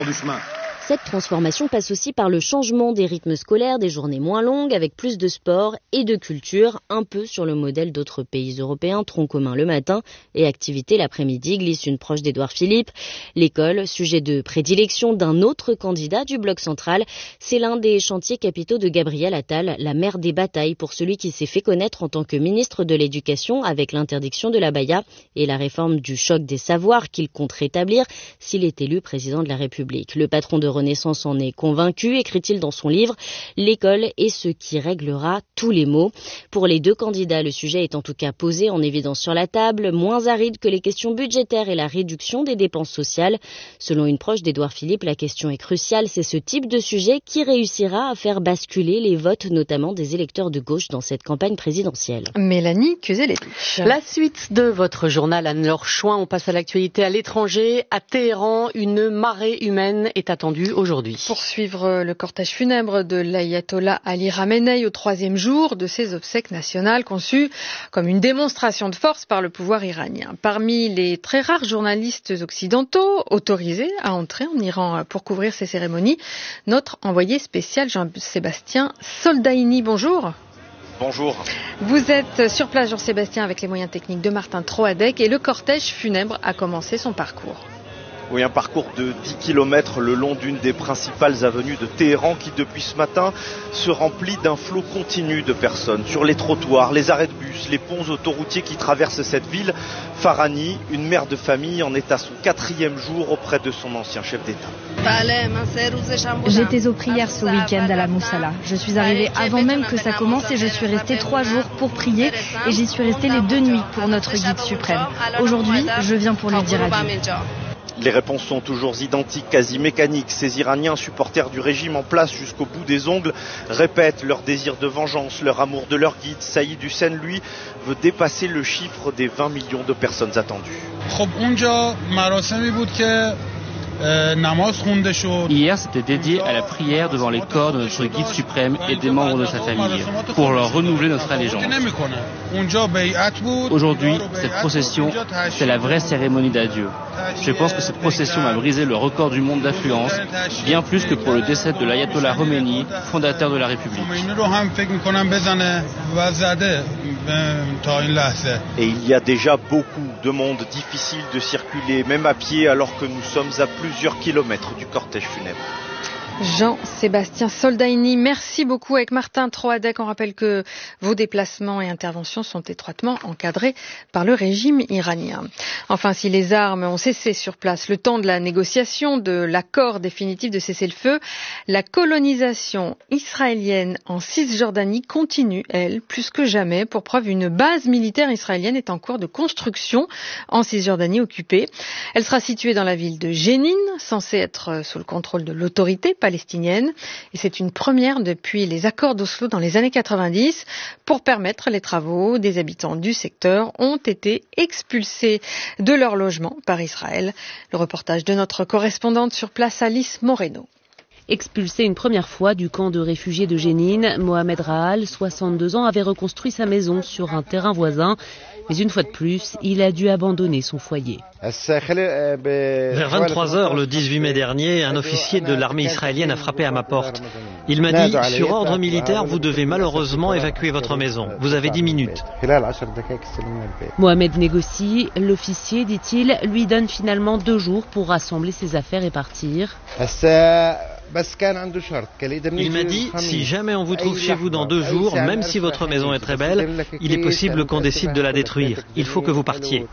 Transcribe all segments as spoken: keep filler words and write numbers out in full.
du chemin. Cette transformation passe aussi par le changement des rythmes scolaires, des journées moins longues, avec plus de sport et de culture, un peu sur le modèle d'autres pays européens, tronc commun le matin et activité l'après-midi, glisse une proche d'Édouard Philippe. L'école, sujet de prédilection d'un autre candidat du bloc central, c'est l'un des chantiers capitaux de Gabriel Attal, la mère des batailles pour celui qui s'est fait connaître en tant que ministre de l'Éducation avec l'interdiction de l'abaya et la réforme du choc des savoirs qu'il compte rétablir s'il est élu président de la République. Le patron de Renaissance en est convaincu, écrit-il dans son livre. L'école est ce qui réglera tous les maux. Pour les deux candidats, le sujet est en tout cas posé en évidence sur la table, moins aride que les questions budgétaires et la réduction des dépenses sociales. Selon une proche d'Édouard Philippe, la question est cruciale. C'est ce type de sujet qui réussira à faire basculer les votes, notamment des électeurs de gauche dans cette campagne présidentielle. Mélanie Cuzelletich. La suite de votre journal, Anne-Laure Chouin. On passe à l'actualité à l'étranger. À Téhéran, une marée humaine est attendue aujourd'hui. Pour suivre le cortège funèbre de l'ayatollah Ali Khamenei au troisième jour de ses obsèques nationales conçues comme une démonstration de force par le pouvoir iranien. Parmi les très rares journalistes occidentaux autorisés à entrer en Iran pour couvrir ces cérémonies, notre envoyé spécial Jean-Sébastien Soldaini. Bonjour. Bonjour. Vous êtes sur place, Jean-Sébastien, avec les moyens techniques de Martin Troadec, et le cortège funèbre a commencé son parcours. Oui, un parcours de dix kilomètres le long d'une des principales avenues de Téhéran qui, depuis ce matin, se remplit d'un flot continu de personnes. Sur les trottoirs, les arrêts de bus, les ponts autoroutiers qui traversent cette ville, Farhani, une mère de famille, en est à son quatrième jour auprès de son ancien chef d'État. J'étais aux prières ce week-end à la Moussala. Je suis arrivée avant même que ça commence et je suis restée trois jours pour prier et j'y suis restée les deux nuits pour notre guide suprême. Aujourd'hui, je viens pour lui dire adieu. Les réponses sont toujours identiques, quasi mécaniques. Ces Iraniens, supporters du régime en place jusqu'au bout des ongles, répètent leur désir de vengeance, leur amour de leur guide. Saïd Hussein, lui, veut dépasser le chiffre des vingt millions de personnes attendues. Hier, c'était dédié à la prière devant les corps de notre guide suprême et des membres de sa famille, pour leur renouveler notre allégeance. Aujourd'hui, cette procession, c'est la vraie cérémonie d'adieu. Je pense que cette procession a brisé le record du monde d'affluence, bien plus que pour le décès de l'ayatollah Khomeini, fondateur de la République. Et il y a déjà beaucoup de monde, difficile de circuler, même à pied, alors que nous sommes à plusieurs kilomètres du cortège funèbre. Jean-Sébastien Soldaini, merci beaucoup. Avec Martin Troadec, on rappelle que vos déplacements et interventions sont étroitement encadrés par le régime iranien. Enfin, si les armes ont cessé sur place le temps de la négociation de l'accord définitif de cessez-le-feu, la colonisation israélienne en Cisjordanie continue, elle, plus que jamais. Pour preuve, une base militaire israélienne est en cours de construction en Cisjordanie occupée. Elle sera située dans la ville de Jénine, censée être sous le contrôle de l'autorité palestinienne, et c'est une première depuis les accords d'Oslo dans les années quatre-vingt-dix. Pour permettre les travaux, des habitants du secteur ont été expulsés de leur logement par Israël. Le reportage de notre correspondante sur place, Alice Moreno. Expulsé une première fois du camp de réfugiés de Jénine, Mohamed Rahal, soixante-deux ans, avait reconstruit sa maison sur un terrain voisin. Mais une fois de plus, il a dû abandonner son foyer. Vers vingt-trois heures, le dix-huit mai dernier, un officier de l'armée israélienne a frappé à ma porte. Il m'a dit, sur ordre militaire, vous devez malheureusement évacuer votre maison. Vous avez dix minutes. Mohamed négocie. L'officier, dit-il, lui donne finalement deux jours pour rassembler ses affaires et partir. Il m'a dit, si jamais on vous trouve chez vous dans deux jours, même si votre maison est très belle, il est possible qu'on décide de la détruire. Il faut que vous partiez.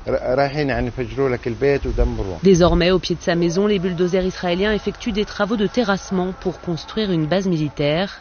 Désormais, au pied de sa maison, les bulldozers israéliens effectuent des travaux de terrassement pour construire une base militaire.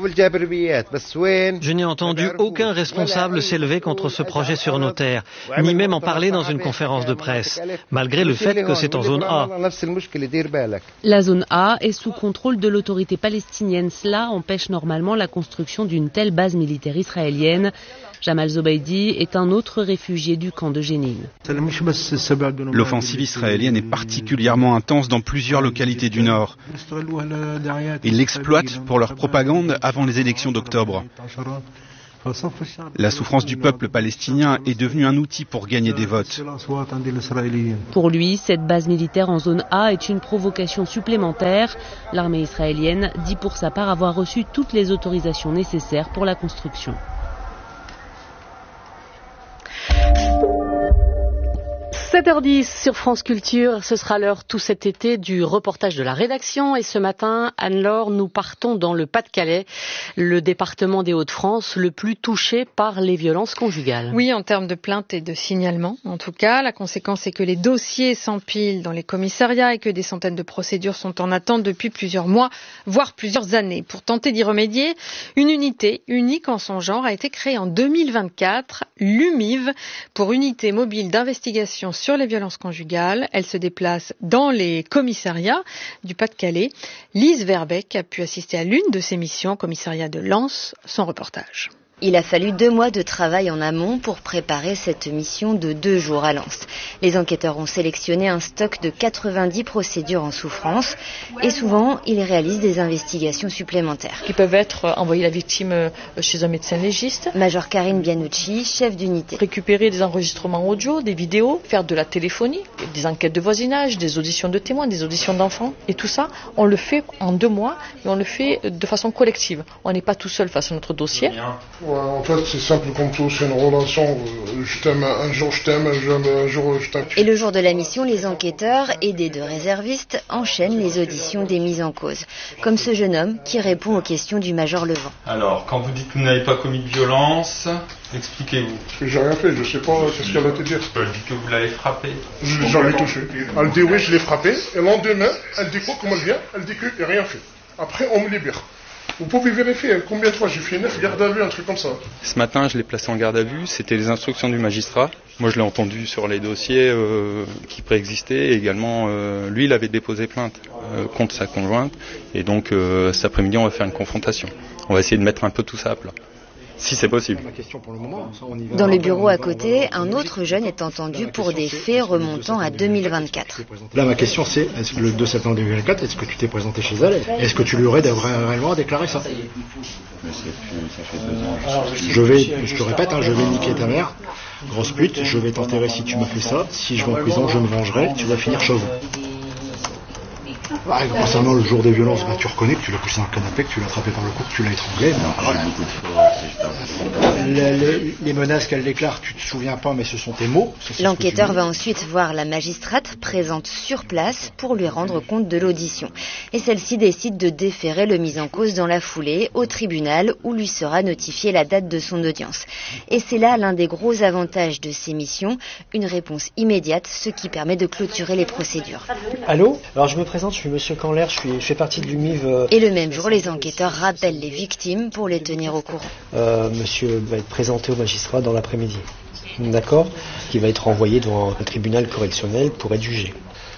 Je n'ai entendu aucun responsable s'élever contre ce projet sur nos terres, ni même en parler dans une conférence de presse, malgré le fait que c'est en zone A. La zone A est sous contrôle de l'autorité palestinienne. Cela empêche normalement la construction d'une telle base militaire israélienne. Jamal Zobaidi est un autre réfugié du camp de Jénine. L'offensive israélienne est particulièrement intense dans plusieurs localités du Nord. Ils l'exploitent pour leur propagande avant les élections d'octobre. La souffrance du peuple palestinien est devenue un outil pour gagner des votes. Pour lui, cette base militaire en zone A est une provocation supplémentaire. L'armée israélienne dit pour sa part avoir reçu toutes les autorisations nécessaires pour la construction. sept heures dix sur France Culture, ce sera l'heure tout cet été du reportage de la rédaction. Et ce matin, Anne-Laure, nous partons dans le Pas-de-Calais, le département des Hauts-de-France le plus touché par les violences conjugales. Oui, en termes de plaintes et de signalements. En tout cas, la conséquence est que les dossiers s'empilent dans les commissariats et que des centaines de procédures sont en attente depuis plusieurs mois, voire plusieurs années. Pour tenter d'y remédier, une unité unique en son genre a été créée en deux mille vingt-quatre, l'U M I V, pour Unité Mobile d'Investigation sur les violences conjugales. Elle se déplace dans les commissariats du Pas-de-Calais. Lise Verbeek a pu assister à l'une de ces missions au commissariat de Lens. Son reportage. Il a fallu deux mois de travail en amont pour préparer cette mission de deux jours à Lens. Les enquêteurs ont sélectionné un stock de quatre-vingt-dix procédures en souffrance et souvent, ils réalisent des investigations supplémentaires. Qui peuvent être envoyer la victime chez un médecin légiste. Major Karine Bianucci, chef d'unité. Récupérer des enregistrements audio, des vidéos, faire de la téléphonie, des enquêtes de voisinage, des auditions de témoins, des auditions d'enfants. Et tout ça, on le fait en deux mois et on le fait de façon collective. On n'est pas tout seul face à notre dossier. Ouais, en fait, c'est simple comme tout, c'est une relation. Je t'aime, un jour je t'aime, un jour je t'aime. Et le jour de la mission, les enquêteurs, aidés de réservistes, enchaînent les auditions des mises en cause. Comme ce jeune homme qui répond aux questions du major Levent. Alors, quand vous dites que vous n'avez pas commis de violence, expliquez-vous. J'ai rien fait, je sais pas, c'est ce qu'elle va te dire. Elle dit que vous l'avez frappé. Je l'ai jamais touché. Elle dit oui, je l'ai frappé. Et le lendemain, elle dit quoi, comment elle vient? Elle dit que j'ai rien fait. Après, on me libère. Vous pouvez vérifier combien de fois j'ai fait neuf gardes à vue, un truc comme ça. Ce matin, je l'ai placé en garde à vue. C'était les instructions du magistrat. Moi, je l'ai entendu sur les dossiers euh, qui préexistaient. Et également, euh, lui, il avait déposé plainte euh, contre sa conjointe. Et donc, euh, cet après-midi, on va faire une confrontation. On va essayer de mettre un peu tout ça à plat. Si c'est possible. Dans le bureau à côté, un autre jeune est entendu pour des faits remontant à deux mille vingt-quatre. Là, ma question c'est, est-ce que le deux septembre deux mille vingt-quatre, est-ce que tu t'es présenté chez elle? Est-ce que tu lui aurais réellement déclaré ça? Je vais, je te répète, hein, je vais niquer ta mère, grosse pute, je vais t'enterrer si tu me fais ça, si je vais en prison, je me vengerai, tu vas finir chauve. Ah, concernant le jour des violences, bah, tu reconnais que tu l'as poussé dans le canapé, que tu l'as attrapé par le cou, que tu l'as étranglé. Mais voilà. les, les, les menaces qu'elle déclare, tu te souviens pas, mais ce sont tes mots. L'enquêteur va ensuite voir la magistrate présente sur place pour lui rendre compte de l'audition. Et celle-ci décide de déférer le mis en cause dans la foulée au tribunal où lui sera notifiée la date de son audience. Et c'est là l'un des gros avantages de ces missions, une réponse immédiate, ce qui permet de clôturer les procédures. Allô ? Alors je me présente, je suis Monsieur Canler, je, suis, je fais partie de l'U M I V. Euh... Et le même jour, les enquêteurs rappellent les victimes pour les tenir au courant. Euh, monsieur va être présenté au magistrat dans l'après-midi, d'accord ? Qui va être envoyé devant un tribunal correctionnel pour être jugé.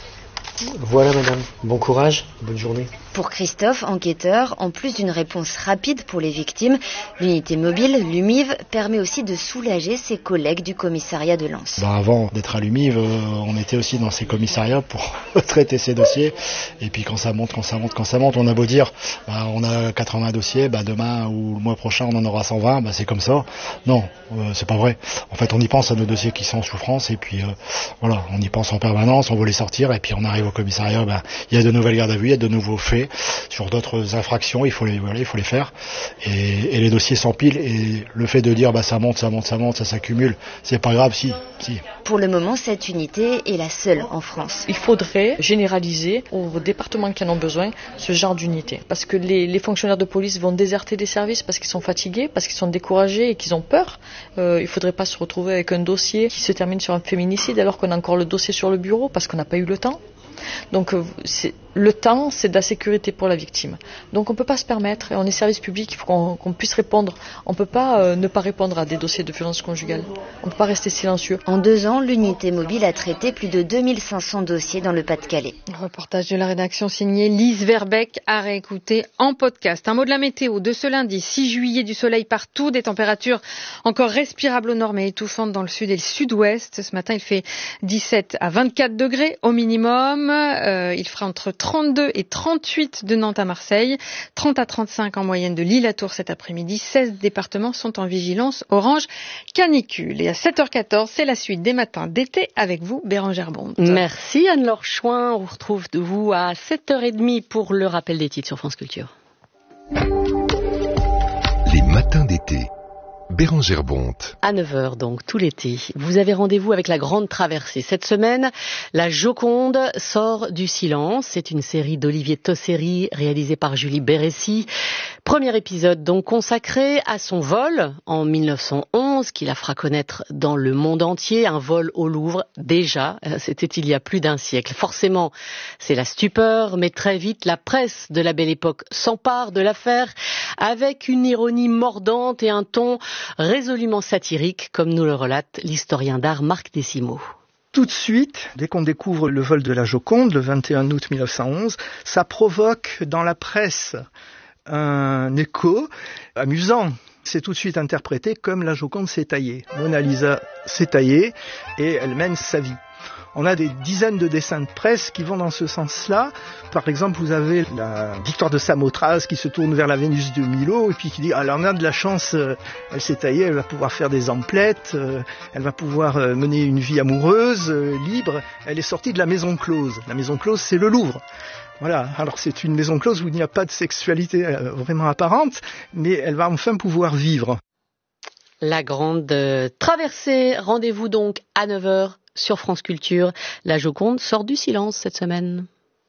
Voilà madame, bon courage, bonne journée. Pour Christophe, enquêteur, en plus d'une réponse rapide pour les victimes, l'unité mobile, l'U M I V, permet aussi de soulager ses collègues du commissariat de Lens. Bah avant d'être à l'U M I V, euh, on était aussi dans ces commissariats pour traiter ces dossiers. Et puis quand ça monte, quand ça monte, quand ça monte, on a beau dire, bah, on a quatre-vingts dossiers, bah, demain ou le mois prochain on en aura cent vingt, bah, c'est comme ça. Non, euh, c'est pas vrai. En fait, on y pense à nos dossiers qui sont en souffrance et puis euh, voilà, on y pense en permanence, on veut les sortir et puis on arrive au commissariat, bah, il y a de nouvelles gardes à vue, il y a de nouveaux faits. Sur d'autres infractions, il faut les, voilà, il faut les faire. Et, et les dossiers s'empilent. Et le fait de dire bah ça monte, ça monte, ça monte, ça s'accumule, c'est pas grave, si, si. Pour le moment, cette unité est la seule en France. Il faudrait généraliser aux départements qui en ont besoin ce genre d'unité. Parce que les, les fonctionnaires de police vont déserter des services parce qu'ils sont fatigués, parce qu'ils sont découragés et qu'ils ont peur. Euh, il ne faudrait pas se retrouver avec un dossier qui se termine sur un féminicide alors qu'on a encore le dossier sur le bureau parce qu'on n'a pas eu le temps. Donc c'est, le temps, c'est de la sécurité pour la victime. Donc on ne peut pas se permettre, et on est service public, il faut qu'on, qu'on puisse répondre. On ne peut pas euh, ne pas répondre à des dossiers de violence conjugale. On ne peut pas rester silencieux. En deux ans, l'unité mobile a traité plus de deux mille cinq cents dossiers dans le Pas-de-Calais. Reportage de la rédaction signé Lise Verbeek à réécouter en podcast. Un mot de la météo de ce lundi, six juillet, du soleil partout, des températures encore respirables au nord mais étouffantes dans le sud et le sud-ouest. Ce matin, il fait dix-sept à vingt-quatre degrés au minimum. Euh, il fera entre trente-deux et trente-huit de Nantes à Marseille, trente à trente-cinq en moyenne de Lille à Tours cet après-midi. seize départements sont en vigilance orange canicule. Et à sept heures quatorze, c'est la suite des matins d'été avec vous, Bérangère Bonte. Merci Anne-Laure Chouin. On vous retrouve vous à sept heures trente pour le rappel des titres sur France Culture. Les matins d'été. Bérangère Bonte. À neuf heures donc, tout l'été, vous avez rendez-vous avec la Grande Traversée. Cette semaine, la Joconde sort du silence. C'est une série d'Olivier Tosseri réalisée par Julie Bérécy. Premier épisode donc consacré à son vol en mille neuf cent onze qui la fera connaître dans le monde entier. Un vol au Louvre, déjà, c'était il y a plus d'un siècle. Forcément, c'est la stupeur, mais très vite, la presse de la Belle Époque s'empare de l'affaire avec une ironie mordante et un ton résolument satirique, comme nous le relate l'historien d'art Marc Décimo. Tout de suite, dès qu'on découvre le vol de la Joconde, le vingt et un août mille neuf cent onze, ça provoque dans la presse un écho amusant. C'est tout de suite interprété comme la Joconde s'est taillée. Mona Lisa s'est taillée et elle mène sa vie. On a des dizaines de dessins de presse qui vont dans ce sens-là. Par exemple, vous avez la victoire de Samothrace qui se tourne vers la Vénus de Milo et puis qui dit ah, « Alors on a de la chance, euh, elle s'est taillée, elle va pouvoir faire des emplettes, euh, elle va pouvoir euh, mener une vie amoureuse, euh, libre. Elle est sortie de la maison close. » La maison close, c'est le Louvre. Voilà, alors c'est une maison close où il n'y a pas de sexualité euh, vraiment apparente, mais elle va enfin pouvoir vivre. La Grande euh, Traversée, rendez-vous donc à neuf heures sur France Culture. La Joconde sort du silence cette semaine.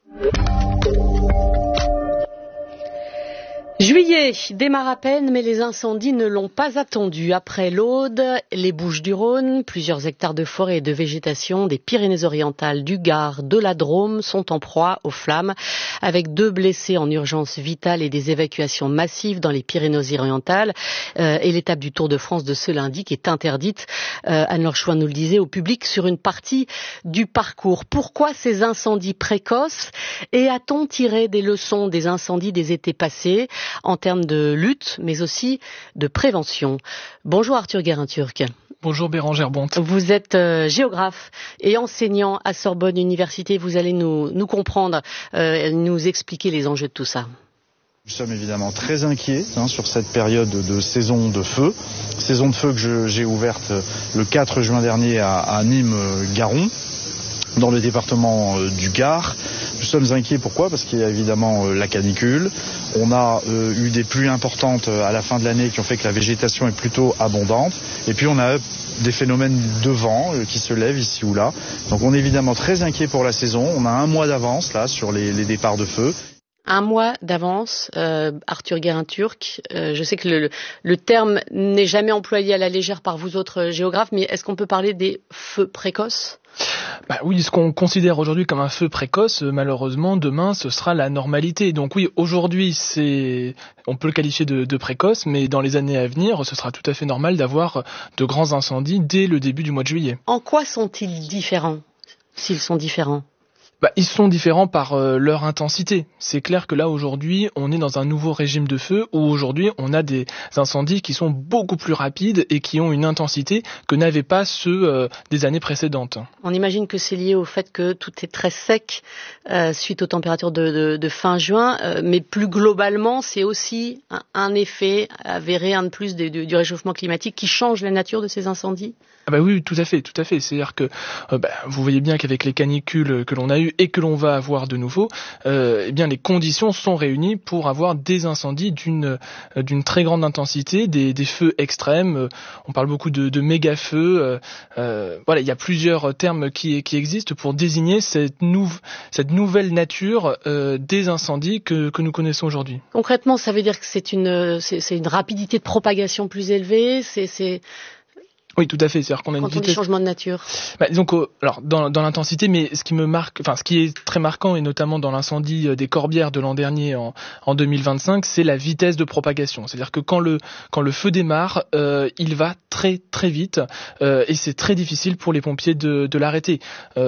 Juillet démarre à peine, mais les incendies ne l'ont pas attendu. Après l'Aude, les Bouches-du-Rhône, plusieurs hectares de forêt et de végétation des Pyrénées-Orientales, du Gard, de la Drôme sont en proie aux flammes, avec deux blessés en urgence vitale et des évacuations massives dans les Pyrénées-Orientales. Euh, et l'étape du Tour de France de ce lundi qui est interdite, euh, Anne-Laure Chouin nous le disait, au public sur une partie du parcours. Pourquoi ces incendies précoces et a-t-on tiré des leçons des incendies des étés passés en termes de lutte, mais aussi de prévention? Bonjour Arthur Guérin-Turc. Bonjour Bérangère Bonte. Vous êtes euh, géographe et enseignant à Sorbonne Université. Vous allez nous, nous comprendre, euh, nous expliquer les enjeux de tout ça. Nous sommes évidemment très inquiets hein, sur cette période de saison de feu. Saison de feu que je, j'ai ouverte le quatre juin dernier à, à Nîmes-Garon, dans le département euh, du Gard. Nous sommes inquiets, pourquoi ? Parce qu'il y a évidemment euh, la canicule. On a euh, eu des pluies importantes euh, à la fin de l'année qui ont fait que la végétation est plutôt abondante. Et puis on a des phénomènes de vent euh, qui se lèvent ici ou là. Donc on est évidemment très inquiets pour la saison. On a un mois d'avance là sur les, les départs de feu. Un mois d'avance, euh, Arthur Guérin-Turc. Euh, je sais que le, le terme n'est jamais employé à la légère par vous autres géographes, mais est-ce qu'on peut parler des feux précoces ? Bah oui, ce qu'on considère aujourd'hui comme un feu précoce, malheureusement, demain, ce sera la normalité. Donc oui, aujourd'hui, c'est, on peut le qualifier de, de précoce, mais dans les années à venir, ce sera tout à fait normal d'avoir de grands incendies dès le début du mois de juillet. En quoi sont-ils différents, s'ils sont différents ? Bah, ils sont différents par euh, leur intensité. C'est clair que là, aujourd'hui, on est dans un nouveau régime de feu où aujourd'hui, on a des incendies qui sont beaucoup plus rapides et qui ont une intensité que n'avaient pas ceux euh, des années précédentes. On imagine que c'est lié au fait que tout est très sec euh, suite aux températures de, de, de fin juin, euh, mais plus globalement, c'est aussi un, un effet avéré, un de plus de, de, du réchauffement climatique qui change la nature de ces incendies. Ah bah oui, tout à fait, tout à fait. C'est-à-dire que euh, bah, vous voyez bien qu'avec les canicules que l'on a eues et que l'on va avoir de nouveau, euh, eh bien les conditions sont réunies pour avoir des incendies d'une euh, d'une très grande intensité, des, des feux extrêmes. Euh, on parle beaucoup de, de méga feux. Euh, euh, voilà, il y a plusieurs termes qui qui existent pour désigner cette nouve cette nouvelle nature euh, des incendies que que nous connaissons aujourd'hui. Concrètement, ça veut dire que c'est une c'est, c'est une rapidité de propagation plus élevée. C'est c'est Oui, tout à fait. C'est-à-dire qu'on a une Quand on vitesse... dit changement de nature. Bah, donc, euh, alors dans, dans l'intensité, mais ce qui me marque, enfin, ce qui est très marquant, et notamment dans l'incendie des Corbières de l'an dernier en, en deux mille vingt-cinq, c'est la vitesse de propagation. C'est-à-dire que quand le quand le feu démarre, euh, il va très très vite, euh, et c'est très difficile pour les pompiers de, de l'arrêter. Euh,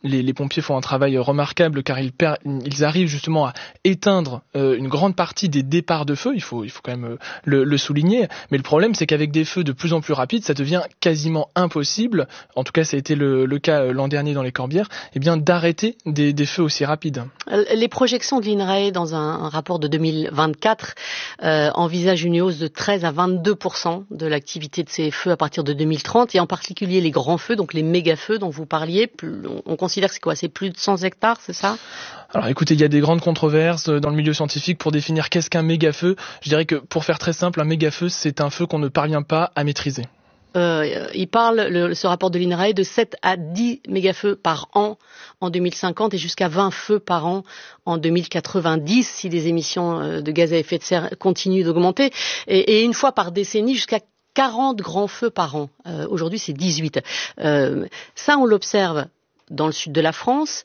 les, les pompiers font un travail remarquable car ils, per, ils arrivent justement à éteindre euh, une grande partie des départs de feu, il faut, il faut quand même euh, le, le souligner, mais le problème c'est qu'avec des feux de plus en plus rapides, ça devient quasiment impossible, en tout cas ça a été le, le cas l'an dernier dans les Corbières, eh bien d'arrêter des, des feux aussi rapides. Les projections de l'I N R A E dans un, un rapport de deux mille vingt-quatre euh, envisagent une hausse de treize à vingt-deux pour cent de l'activité de ces feux à partir de deux mille trente, et en particulier les grands feux, donc les méga-feux dont vous parliez. On considère que c'est quoi, c'est plus de cent hectares, c'est ça ? Alors écoutez, il y a des grandes controverses dans le milieu scientifique pour définir qu'est-ce qu'un méga-feu. Je dirais que pour faire très simple, un méga-feu, c'est un feu qu'on ne parvient pas à maîtriser. Euh, il parle, le, ce rapport de l'I N R A E, de sept à dix mégafeux par an en deux mille cinquante et jusqu'à vingt feux par an en deux mille quatre-vingt-dix si les émissions de gaz à effet de serre continuent d'augmenter. Et, et une fois par décennie jusqu'à quarante grands feux par an. Euh, aujourd'hui, c'est dix-huit. Euh, ça, on l'observe dans le sud de la France.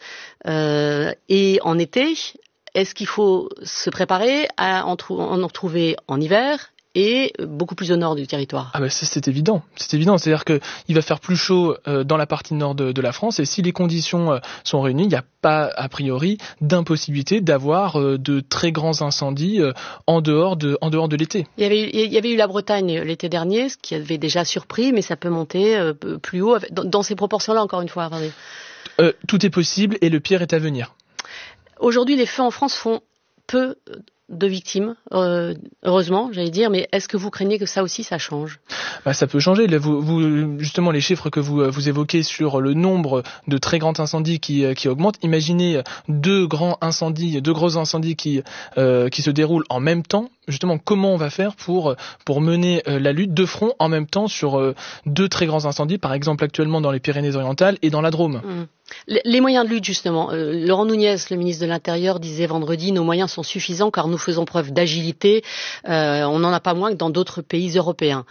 Euh, et en été, est-ce qu'il faut se préparer à en, trou- en, en trouver en hiver et beaucoup plus au nord du territoire? Ah ben ça c'est évident, c'est évident, c'est-à-dire que il va faire plus chaud euh, dans la partie nord de, de la France, et si les conditions euh, sont réunies, il n'y a pas a priori d'impossibilité d'avoir euh, de très grands incendies euh, en dehors de en dehors de l'été. Il y avait eu, il y avait eu la Bretagne l'été dernier, ce qui avait déjà surpris, mais ça peut monter euh, plus haut dans, dans ces proportions-là, encore une fois. Attendez. Euh, tout est possible et le pire est à venir. Aujourd'hui, les feux en France font peu de victimes, euh, heureusement, j'allais dire, mais est-ce que vous craignez que ça aussi, ça change? Bah, ça peut changer. Là, vous, vous, justement, les chiffres que vous, vous évoquez sur le nombre de très grands incendies qui, qui augmentent. Imaginez deux grands incendies, deux gros incendies qui, euh, qui se déroulent en même temps. Justement, comment on va faire pour, pour mener euh, la lutte de front en même temps sur euh, deux très grands incendies, par exemple actuellement dans les Pyrénées-Orientales et dans la Drôme. Mmh. Les moyens de lutte, justement. Euh, Laurent Nunez, le ministre de l'Intérieur, disait vendredi, nos moyens sont suffisants car nous faisons preuve d'agilité. Euh, on n'en a pas moins que dans d'autres pays européens.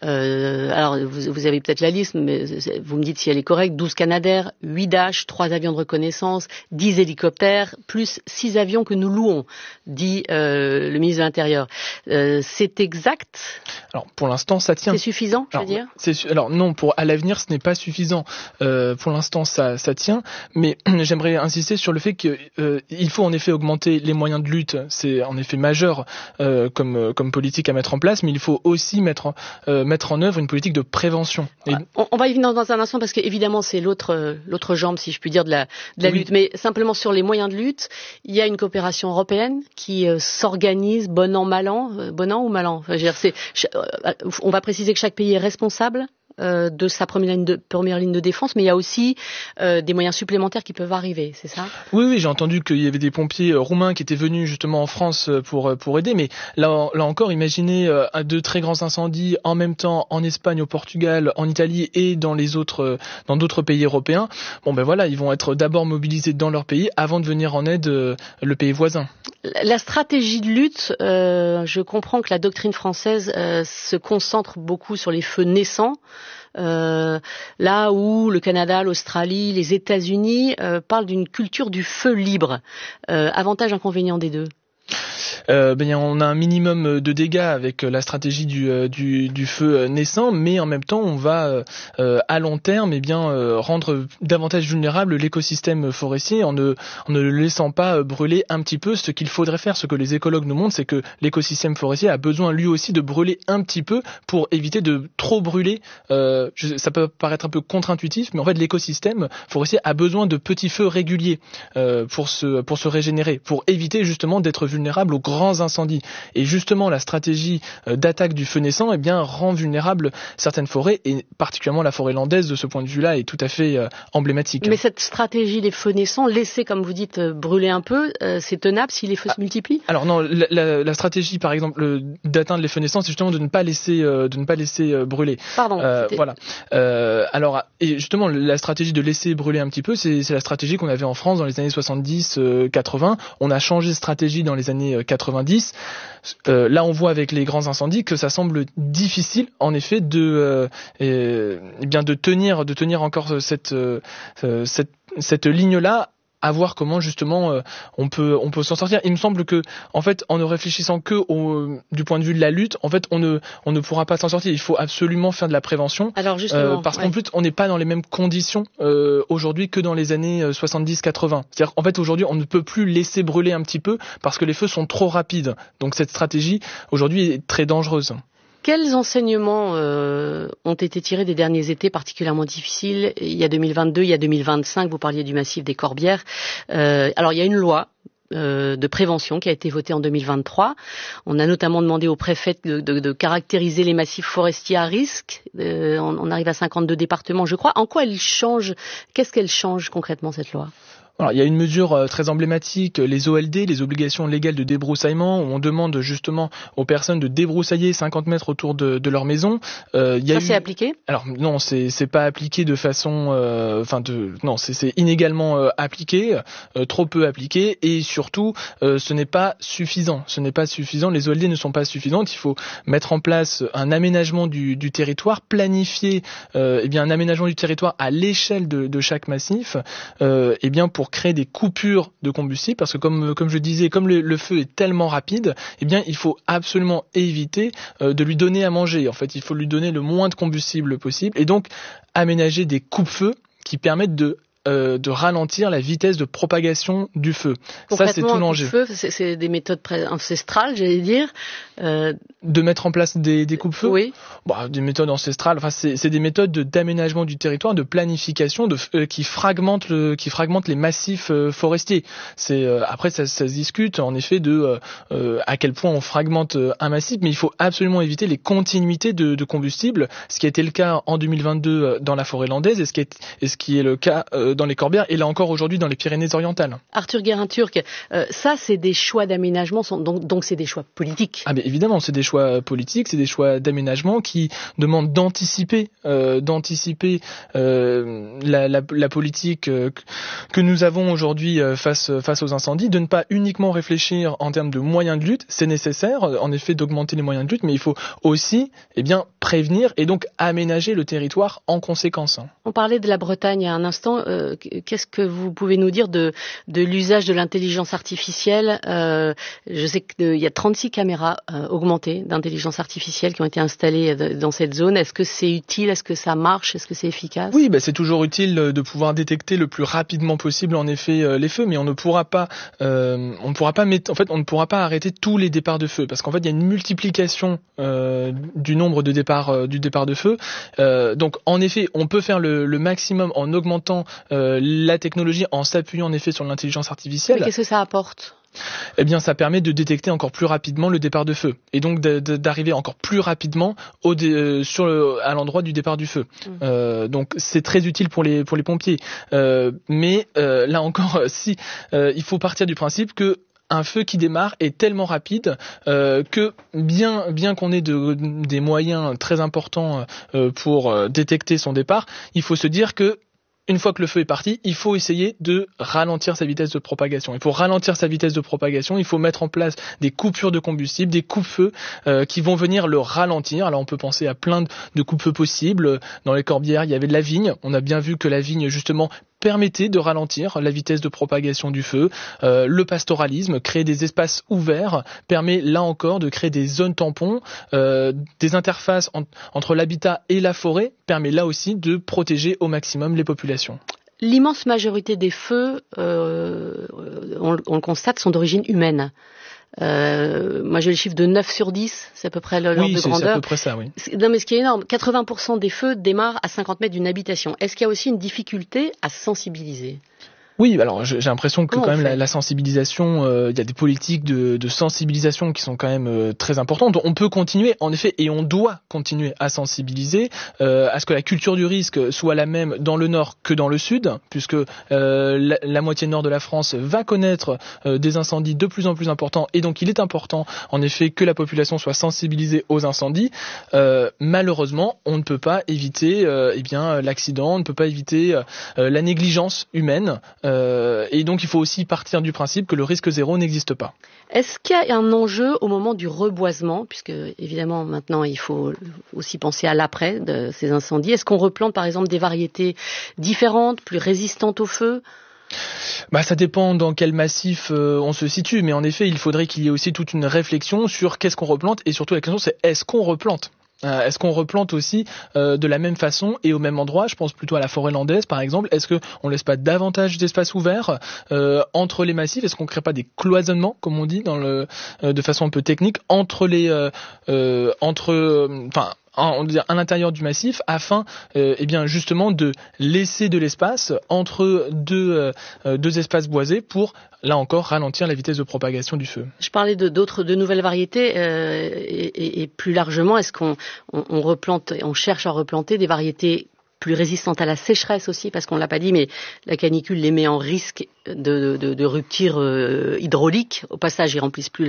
Euh, alors, vous, vous avez peut-être la liste, mais vous me dites si elle est correcte. douze Canadair, huit Dash, trois avions de reconnaissance, dix hélicoptères, plus six avions que nous louons, dit euh, le ministre de l'Intérieur. Euh, c'est exact? Alors, pour l'instant, ça tient. C'est suffisant, je veux alors, dire c'est, alors non, pour à l'avenir, ce n'est pas suffisant. Euh, pour l'instant, ça, ça tient. Mais j'aimerais insister sur le fait qu'il euh, faut en effet augmenter les moyens de lutte, c'est en effet majeur euh, comme, comme politique à mettre en place, mais il faut aussi mettre, euh, mettre en œuvre une politique de prévention. Et... On, on va y venir dans un instant parce qu'évidemment c'est l'autre, l'autre jambe, si je puis dire, de la, de la oui. lutte, mais simplement sur les moyens de lutte, il y a une coopération européenne qui euh, s'organise bon an, mal an, euh, bon an ou mal an. Enfin, je veux dire, c'est, euh, on va préciser que chaque pays est responsable de sa première ligne de, première ligne de défense, mais il y a aussi euh, des moyens supplémentaires qui peuvent arriver, c'est ça? Oui, oui, j'ai entendu qu'il y avait des pompiers roumains qui étaient venus justement en France pour pour aider, mais là, là encore, imaginez euh, deux très grands incendies en même temps en Espagne, au Portugal, en Italie et dans les autres, dans d'autres pays européens. Bon ben voilà, ils vont être d'abord mobilisés dans leur pays avant de venir en aide euh, le pays voisin. La stratégie de lutte, euh, je comprends que la doctrine française euh, se concentre beaucoup sur les feux naissants. Euh, là où le Canada, l'Australie, les États-Unis euh, parlent d'une culture du feu libre. Euh, avantage, inconvénient des deux? Euh, ben, on a un minimum de dégâts avec la stratégie du, du, du feu naissant, mais en même temps on va euh, à long terme eh bien, euh, rendre davantage vulnérable l'écosystème forestier en ne, en ne le laissant pas brûler un petit peu. Ce qu'il faudrait faire, ce que les écologues nous montrent, c'est que l'écosystème forestier a besoin lui aussi de brûler un petit peu pour éviter de trop brûler. Euh, ça peut paraître un peu contre-intuitif, mais en fait l'écosystème forestier a besoin de petits feux réguliers euh, pour, se, pour se régénérer, pour éviter justement d'être vulnérable aux grands incendies. Et justement, la stratégie d'attaque du feu naissant eh bien, rend vulnérable certaines forêts, et particulièrement la forêt landaise, de ce point de vue-là, est tout à fait euh, emblématique. Mais cette stratégie des feux naissants, laisser, comme vous dites, brûler un peu, euh, c'est tenable si les feux ah, se multiplient? Alors non, la, la, la stratégie, par exemple, d'atteindre les feux naissants, c'est justement de ne pas laisser, euh, de ne pas laisser euh, brûler. Pardon. Euh, voilà. Euh, alors, et justement, la stratégie de laisser brûler un petit peu, c'est, c'est la stratégie qu'on avait en France dans les années soixante-dix quatre-vingts. On a changé de stratégie dans les années quatre-vingt-dix. Euh, là, on voit avec les grands incendies que ça semble difficile, en effet, de, euh, eh bien, de tenir, de tenir encore cette, euh, cette, cette ligne-là à voir comment justement euh, on peut on peut s'en sortir. Il me semble que en fait en ne réfléchissant que au, du point de vue de la lutte, en fait on ne on ne pourra pas s'en sortir. Il faut absolument faire de la prévention. Alors justement, euh, parce ouais. qu'en plus on n'est pas dans les mêmes conditions euh, aujourd'hui que dans les années soixante-dix quatre-vingts. C'est-à-dire en fait aujourd'hui on ne peut plus laisser brûler un petit peu parce que les feux sont trop rapides. Donc cette stratégie aujourd'hui est très dangereuse. Quels enseignements euh, ont été tirés des derniers étés particulièrement difficiles? Il y a deux mille vingt-deux, il y a deux mille vingt-cinq, vous parliez du massif des Corbières. Euh, alors il y a une loi euh, de prévention qui a été votée en deux mille vingt-trois. On a notamment demandé au préfet de, de, de caractériser les massifs forestiers à risque. Euh, on, on arrive à cinquante-deux départements, je crois. En quoi elle change? Qu'est-ce qu'elle change concrètement, cette loi? Alors, il y a une mesure euh, très emblématique, les O L D, les obligations légales de débroussaillement, où on demande justement aux personnes de débroussailler cinquante mètres autour de, de leur maison. Euh, y a Ça, eu... c'est appliqué? Alors non, c'est c'est pas appliqué de façon, enfin euh, de non, c'est c'est inégalement euh, appliqué, euh, trop peu appliqué, et surtout, euh, ce n'est pas suffisant. Ce n'est pas suffisant. Les O L D ne sont pas suffisantes. Il faut mettre en place un aménagement du, du territoire, planifier, euh, eh bien un aménagement du territoire à l'échelle de, de chaque massif, euh, eh bien pour créer des coupures de combustible, parce que comme comme je disais, comme le, le feu est tellement rapide, eh bien il faut absolument éviter euh, de lui donner à manger. En fait, il faut lui donner le moins de combustible possible, et donc aménager des coupe-feux qui permettent de Euh, de ralentir la vitesse de propagation du feu. Ça, c'est tout l'enjeu. Feu, c'est, c'est des méthodes ancestrales, j'allais dire. Euh... De mettre en place des, des coupe-feux. Oui. Bon, des méthodes ancestrales. Enfin, c'est, c'est des méthodes de, d'aménagement du territoire, de planification, de, euh, qui fragmentent le, qui fragmentent les massifs euh, forestiers. C'est euh, après ça, ça se discute en effet de euh, euh, à quel point on fragmente euh, un massif, mais il faut absolument éviter les continuités de, de combustible, ce qui a été le cas en deux mille vingt-deux euh, dans la forêt landaise, et ce qui est, et ce qui est le cas euh, dans les Corbières, et là encore aujourd'hui dans les Pyrénées-Orientales. Arthur Guérin-Turc, euh, ça c'est des choix d'aménagement, donc, donc c'est des choix politiques. Ah mais évidemment, c'est des choix politiques, c'est des choix d'aménagement qui demandent d'anticiper, euh, d'anticiper euh, la, la, la politique euh, que nous avons aujourd'hui euh, face, face aux incendies, de ne pas uniquement réfléchir en termes de moyens de lutte. C'est nécessaire en effet d'augmenter les moyens de lutte, mais il faut aussi eh bien, prévenir et donc aménager le territoire en conséquence. On parlait de la Bretagne il y a un instant. Euh, Qu'est-ce que vous pouvez nous dire de, de l'usage de l'intelligence artificielle? euh, Je sais qu'il y a trente-six caméras euh, augmentées d'intelligence artificielle qui ont été installées dans cette zone. Est-ce que c'est utile? Est-ce que ça marche? Est-ce que c'est efficace? Oui, bah, c'est toujours utile de pouvoir détecter le plus rapidement possible en effet euh, les feux, mais on ne pourra pas, euh, on ne pourra pas mettre, en fait, on ne pourra pas arrêter tous les départs de feu, parce qu'en fait, il y a une multiplication euh, du nombre de départs euh, du départ de feu. Euh, donc, en effet, on peut faire le, le maximum en augmentant Euh, la technologie, en s'appuyant en effet sur l'intelligence artificielle. Mais qu'est-ce que ça apporte? Eh bien, ça permet de détecter encore plus rapidement le départ de feu, et donc de, de, d'arriver encore plus rapidement au dé, euh, sur le, à l'endroit du départ du feu. Mmh. Euh, donc, c'est très utile pour les pour les pompiers. Euh, mais euh, là encore, si euh, il faut partir du principe que un feu qui démarre est tellement rapide euh, que bien bien qu'on ait de, des moyens très importants euh, pour euh, détecter son départ, il faut se dire que une fois que le feu est parti, il faut essayer de ralentir sa vitesse de propagation. Et pour ralentir sa vitesse de propagation, il faut mettre en place des coupures de combustible, des coupe-feux euh, qui vont venir le ralentir. Alors on peut penser à plein de coupe-feux possibles. Dans les Corbières, il y avait de la vigne. On a bien vu que la vigne, justement, permettait de ralentir la vitesse de propagation du feu. Euh, le pastoralisme, créer des espaces ouverts, permet là encore de créer des zones tampons, euh, des interfaces en, entre l'habitat et la forêt, permet là aussi de protéger au maximum les populations. L'immense majorité des feux, euh, on, on le constate, sont d'origine humaine. Euh, moi j'ai le chiffre de neuf sur dix, c'est à peu près l'ordre oui, de c'est, grandeur. Oui, c'est à peu près ça, oui. Non mais ce qui est énorme, quatre-vingts pour cent des feux démarrent à cinquante mètres d'une habitation. Est-ce qu'il y a aussi une difficulté à sensibiliser ? Oui, alors j'ai l'impression que Comment quand même la, la sensibilisation, il euh, y a des politiques de, de sensibilisation qui sont quand même euh, très importantes. On peut continuer, en effet, et on doit continuer à sensibiliser, euh, à ce que la culture du risque soit la même dans le nord que dans le sud, puisque euh, la, la moitié nord de la France va connaître euh, des incendies de plus en plus importants, et donc il est important, en effet, que la population soit sensibilisée aux incendies. Euh, malheureusement, on ne peut pas éviter euh, eh bien l'accident, on ne peut pas éviter euh, la négligence humaine. Euh, Euh, et donc il faut aussi partir du principe que le risque zéro n'existe pas. Est-ce qu'il y a un enjeu au moment du reboisement, puisque évidemment maintenant il faut aussi penser à l'après de ces incendies? Est-ce qu'on replante par exemple des variétés différentes, plus résistantes au feu? Bah, ça dépend dans quel massif euh, on se situe, mais en effet, il faudrait qu'il y ait aussi toute une réflexion sur qu'est-ce qu'on replante, et surtout la question c'est est-ce qu'on replante ? Euh, est-ce qu'on replante aussi euh, de la même façon et au même endroit ? Je pense plutôt à la forêt landaise par exemple. Est-ce qu'on ne laisse pas davantage d'espace ouvert euh, entre les massifs ? Est-ce qu'on ne crée pas des cloisonnements, comme on dit dans le, euh, de façon un peu technique, entre les, euh, euh, entre, enfin, on dire à l'intérieur du massif, afin euh, eh bien justement de laisser de l'espace entre deux, euh, deux espaces boisés pour, là encore, ralentir la vitesse de propagation du feu. Je parlais de d'autres, de nouvelles variétés euh, et, et, et plus largement, est-ce qu'on on, on replante, on cherche à replanter des variétés plus résistantes à la sécheresse aussi, parce qu'on l'a pas dit, mais la canicule les met en risque de, de, de rupture euh, hydraulique. Au passage, ils remplissent plus